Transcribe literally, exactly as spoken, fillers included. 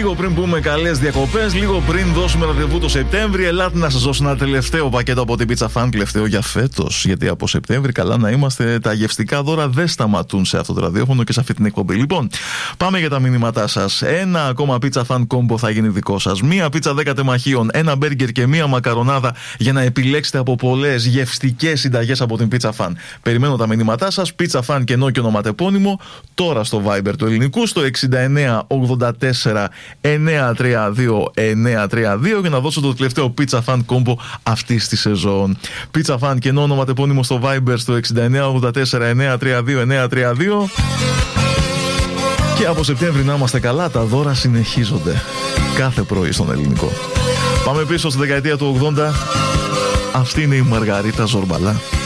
Λίγο πριν πούμε καλές διακοπές, λίγο πριν δώσουμε ραντεβού το Σεπτέμβρη, ελάτε να σας δώσω ένα τελευταίο πακέτο από την Pizza Fan, τελευταίο για φέτος. Γιατί από Σεπτέμβρη, καλά να είμαστε, τα γευστικά δώρα δεν σταματούν σε αυτό το ραδιόφωνο και σε αυτή την εκπομπή. Λοιπόν, πάμε για τα μηνύματά σας. Ένα ακόμα Pizza Fan combo θα γίνει δικό σας. Μία πίτσα δέκα τεμαχίων, ένα μπέργκερ και μία μακαρονάδα για να επιλέξετε από πολλές γευστικές συνταγές από την Pizza Fan. Περιμένω τα μηνύματά σας. Pizza Fan κενό και ονοματεπώνυμο τώρα στο Viber του ελληνικού στο εξήντα εννέα ογδόντα τέσσερα εννιακόσια τριάντα δύο εννιακόσια τριάντα δύο για να δώσω το τελευταίο Pizza Fan combo αυτής της σεζόν. Pizza Fan κενό ονοματεπώνυμο στο Viber στο εξήντα εννέα ογδόντα τέσσερα εννιακόσια τριάντα δύο εννιακόσια τριάντα δύο. Και από Σεπτέμβρη να είμαστε καλά, τα δώρα συνεχίζονται κάθε πρωί στον ελληνικό. Πάμε πίσω στη δεκαετία του ογδόντα. Αυτή είναι η Μαργαρίτα Ζορμπαλά.